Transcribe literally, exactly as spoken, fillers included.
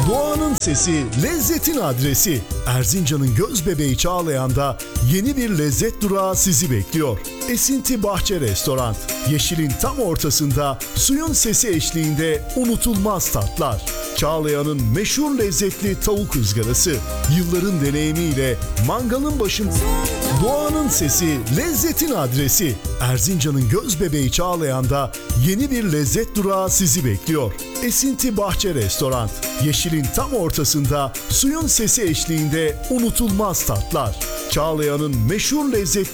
Doğanın sesi, lezzetin adresi. Erzincan'ın göz bebeği Çağlayan'da yeni bir lezzet durağı sizi bekliyor. Esinti Bahçe Restoran. Yeşilin tam ortasında, suyun sesi eşliğinde unutulmaz tatlar. Çağlayan'ın meşhur lezzetli tavuk ızgarası. Yılların deneyimiyle mangalın başında. Doğanın sesi, lezzetin adresi. Erzincan'ın göz bebeği Çağlayan'da yeni bir lezzet durağı sizi bekliyor. Esinti Bahçe Restoran. Yeşilin tam ortasında, suyun sesi eşliğinde unutulmaz tatlar. Çağlayan'ın meşhur lezzetli